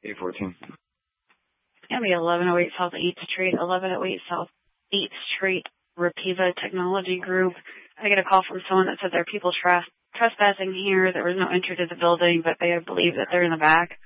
814. It's going to be 1108 South 8th Street, 1108 South 8th Street, Rapiva Technology Group. I get a call from someone that said there are people trespassing here. There was no entry to the building, but they believe that they're in the back.